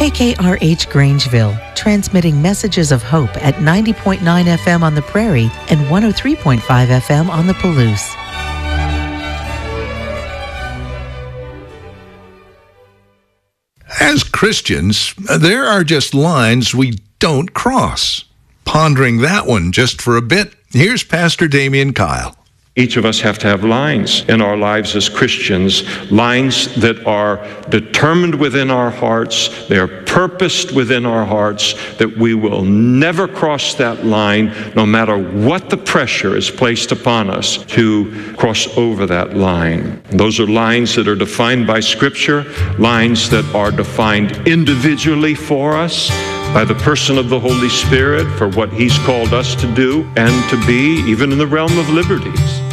KKRH Grangeville, transmitting messages of hope at 90.9 FM on the Prairie and 103.5 FM on the Palouse. As Christians, there are just lines we don't cross. Pondering that one just for a bit, here's Pastor Damian Kyle. Each of us have to have lines in our lives as Christians, lines that are determined within our hearts, they are purposed within our hearts, that we will never cross that line, no matter what the pressure is placed upon us to cross over that line. Those are lines that are defined by Scripture, lines that are defined individually for us, by the person of the Holy Spirit for what He's called us to do and to be, even in the realm of liberties.